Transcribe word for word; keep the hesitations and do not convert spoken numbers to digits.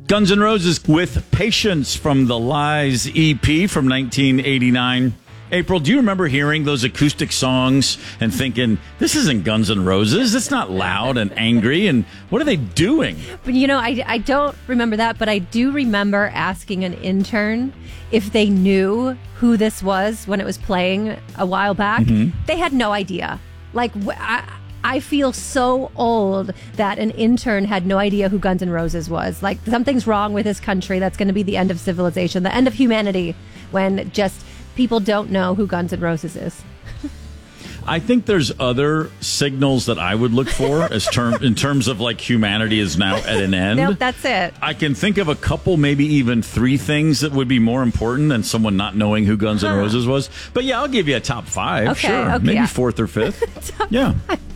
Guns N' Roses with Patience from the Lies E P from nineteen eighty-nine. April, do you remember hearing those acoustic songs and thinking, this isn't Guns N' Roses? It's not loud and angry. And what are they doing? But, you know, I, I don't remember that, but I do remember asking an intern if they knew who this was when it was playing a while back. Mm-hmm. They had no idea. Like, I... I feel so old that an intern had no idea who Guns N' Roses was. Like, something's wrong with this country. That's going to be the end of civilization, the end of humanity, when just people don't know who Guns N' Roses is. I think there's other signals that I would look for as term in terms of like humanity is now at an end. Nope, that's it. I can think of a couple, maybe even three things that would be more important than someone not knowing who Guns N' Roses was. But yeah, I'll give you a top five. Okay, sure. okay, Maybe yeah. fourth or fifth. Yeah.